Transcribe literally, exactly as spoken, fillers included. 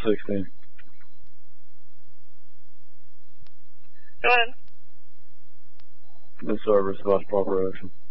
sixteen. Go ahead. The service bus proper action.